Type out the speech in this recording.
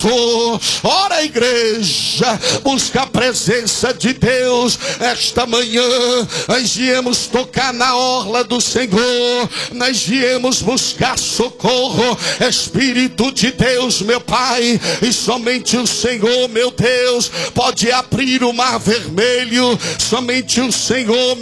Ora, igreja, busca a presença de Deus. Esta manhã nós viemos tocar na orla do Senhor, nós viemos buscar socorro. Espírito de Deus, meu Pai, e somente o Senhor, meu Deus, pode abrir o mar vermelho. Somente o Senhor,